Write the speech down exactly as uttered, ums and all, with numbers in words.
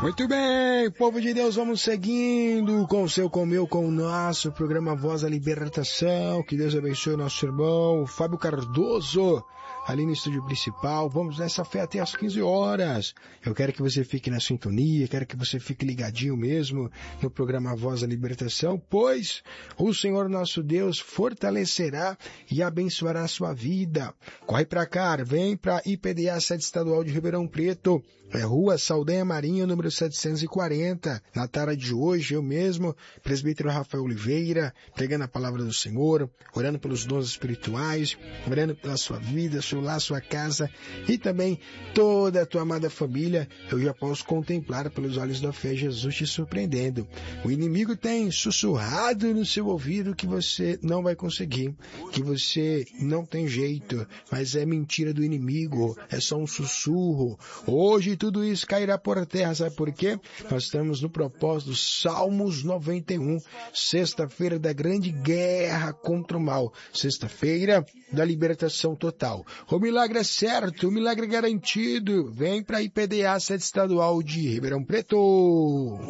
Muito bem, povo de Deus, vamos seguindo com o seu, com o meu, com o nosso programa Voz da Libertação. Que Deus abençoe o nosso irmão Fábio Cardoso, ali no estúdio principal. Vamos nessa fé até às quinze horas. Eu quero que você fique na sintonia, quero que você fique ligadinho mesmo no programa Voz da Libertação, pois o Senhor nosso Deus fortalecerá e abençoará a sua vida. Corre pra cá, vem pra I P D A sede estadual de Ribeirão Preto, é Rua Saldanha Marinho, número setecentos e quarenta. Na tarde de hoje, eu mesmo, presbítero Rafael Oliveira, pregando a palavra do Senhor, orando pelos dons espirituais, orando pela sua vida, seu lar, sua casa e também toda a tua amada família. Eu já posso contemplar pelos olhos da fé Jesus te surpreendendo. O inimigo tem sussurrado no seu ouvido que você não vai conseguir, que você não tem jeito, mas é mentira do inimigo, é só um sussurro. Hoje tudo isso cairá por terra, sabe por quê? Nós estamos no propósito Salmos noventa e um, sexta-feira da grande guerra contra o mal, sexta-feira da libertação total. O milagre é certo, o milagre é garantido. Vem para a I P D A sede estadual de Ribeirão Preto.